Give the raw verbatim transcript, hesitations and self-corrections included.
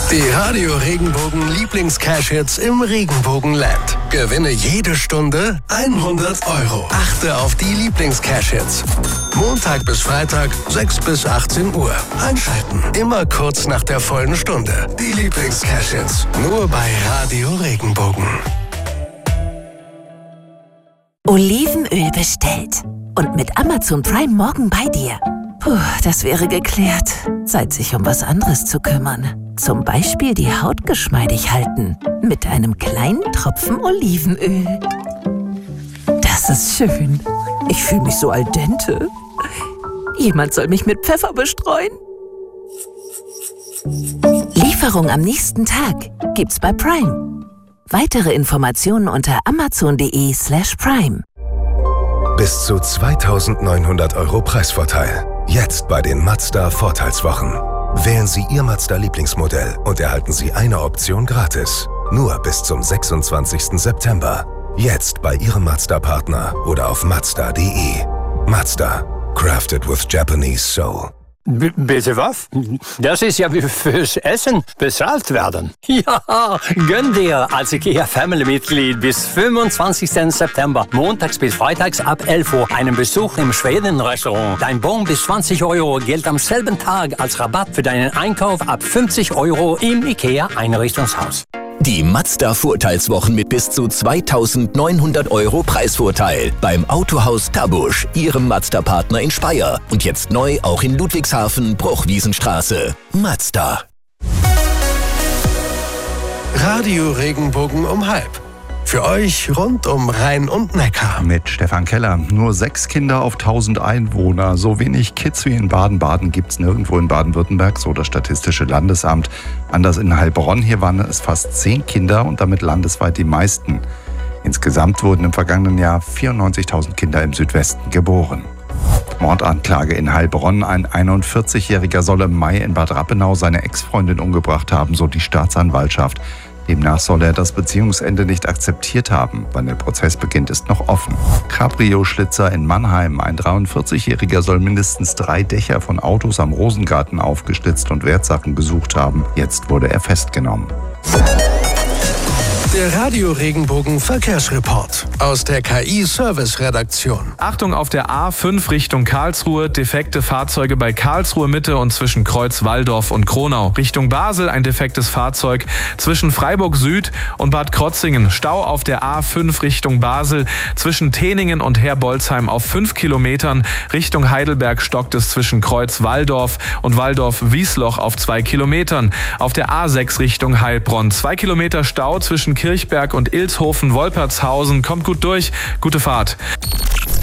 Die Radio Regenbogen Lieblings-Cash-Hits im Regenbogenland. Gewinne jede Stunde hundert Euro. Achte auf die Lieblings-Cash-Hits. Montag bis Freitag, sechs bis achtzehn Uhr. Einschalten. Immer kurz nach der vollen Stunde. Die Lieblings-Cash-Hits. Nur bei Radio Regenbogen. Olivenöl bestellt. Und mit Amazon Prime morgen bei dir. Puh, das wäre geklärt. Zeit, sich um was anderes zu kümmern. Zum Beispiel die Haut geschmeidig halten. Mit einem kleinen Tropfen Olivenöl. Das ist schön. Ich fühle mich so al dente. Jemand soll mich mit Pfeffer bestreuen. Lieferung am nächsten Tag gibt's bei Prime. Weitere Informationen unter amazon.de slash prime. Bis zu zweitausendneunhundert Euro Preisvorteil. Jetzt bei den Mazda-Vorteilswochen. Wählen Sie Ihr Mazda-Lieblingsmodell und erhalten Sie eine Option gratis. Nur bis zum sechsundzwanzigsten September. Jetzt bei Ihrem Mazda-Partner oder auf mazda punkt de. Mazda. Crafted with Japanese soul. B- bitte was? Das ist ja wie fürs Essen bezahlt werden. Ja, gönn dir als IKEA Family-Mitglied bis fünfundzwanzigsten September, montags bis freitags ab elf Uhr, einen Besuch im Schweden-Restaurant. Dein Bon bis zwanzig Euro gilt am selben Tag als Rabatt für deinen Einkauf ab fünfzig Euro im IKEA-Einrichtungshaus. Die Mazda-Vorteilswochen mit bis zu zweitausendneunhundert Euro Preisvorteil beim Autohaus Tabusch, Ihrem Mazda-Partner in Speyer. Und jetzt neu auch in Ludwigshafen, Bruchwiesenstraße. Mazda. Radio Regenbogen um halb. Für euch rund um Rhein und Neckar. Mit Stefan Keller. Nur sechs Kinder auf tausend Einwohner. So wenig Kids wie in Baden-Baden gibt es nirgendwo in Baden-Württemberg, so das Statistische Landesamt. Anders in Heilbronn, hier waren es fast zehn Kinder und damit landesweit die meisten. Insgesamt wurden im vergangenen Jahr vierundneunzigtausend Kinder im Südwesten geboren. Mordanklage in Heilbronn. Ein einundvierzigjähriger soll im Mai in Bad Rappenau seine Ex-Freundin umgebracht haben, so die Staatsanwaltschaft. Demnach soll er das Beziehungsende nicht akzeptiert haben. Wann der Prozess beginnt, ist noch offen. Cabrio-Schlitzer in Mannheim. Ein dreiundvierzigjähriger soll mindestens drei Dächer von Autos am Rosengarten aufgeschlitzt und Wertsachen gesucht haben. Jetzt wurde er festgenommen. Der Radio Regenbogen Verkehrsreport aus der K I-Service-Redaktion. Achtung auf der A fünf Richtung Karlsruhe, defekte Fahrzeuge bei Karlsruhe Mitte und zwischen Kreuz-Walldorf und Kronau. Richtung Basel ein defektes Fahrzeug zwischen Freiburg Süd und Bad Krotzingen. Stau auf der A fünf Richtung Basel zwischen Teningen und Herbolzheim auf fünf Kilometern. Richtung Heidelberg stockt es zwischen Kreuz-Walldorf und Walldorf-Wiesloch auf zwei Kilometern. Auf der A sechs Richtung Heilbronn zwei Kilometer Stau zwischen Kirchberg und Ilshofen-Wolpertshausen. Kommt gut durch, gute Fahrt.